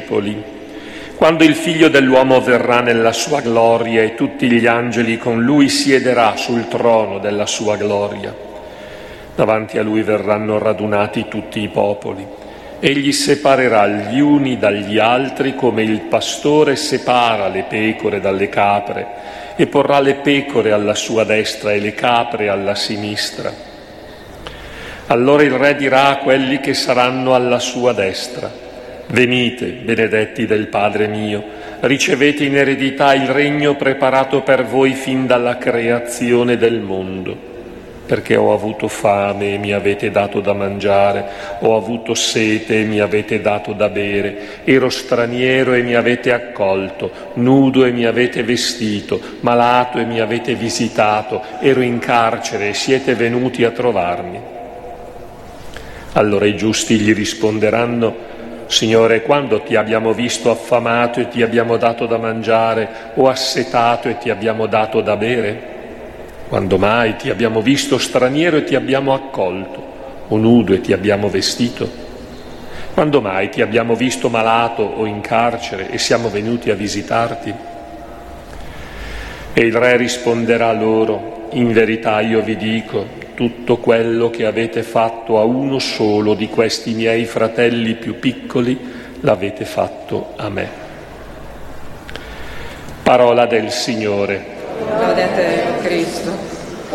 discepoli. Quando il Figlio dell'uomo verrà nella sua gloria e tutti gli angeli con lui, siederà sul trono della sua gloria. Davanti a lui verranno radunati tutti i popoli. Egli separerà gli uni dagli altri come il pastore separa le pecore dalle capre e porrà le pecore alla sua destra e le capre alla sinistra. Allora il Re dirà a quelli che saranno alla sua destra: venite, benedetti del Padre mio, ricevete in eredità il regno preparato per voi fin dalla creazione del mondo. Perché ho avuto fame e mi avete dato da mangiare, ho avuto sete e mi avete dato da bere, ero straniero e mi avete accolto, nudo e mi avete vestito, malato e mi avete visitato, ero in carcere e siete venuti a trovarmi. Allora i giusti gli risponderanno: Signore, quando ti abbiamo visto affamato e ti abbiamo dato da mangiare, o assetato e ti abbiamo dato da bere? Quando mai ti abbiamo visto straniero e ti abbiamo accolto, o nudo e ti abbiamo vestito? Quando mai ti abbiamo visto malato o in carcere e siamo venuti a visitarti? E il Re risponderà loro: in verità io vi dico, tutto quello che avete fatto a uno solo di questi miei fratelli più piccoli, l'avete fatto a me. Parola del Signore. Lode a te, Cristo.